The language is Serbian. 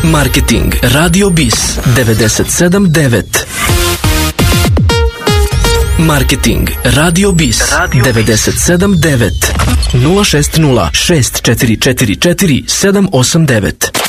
Marketing Radio Bis 97.9. Marketing Radio Bis 97.9 060 6444 789.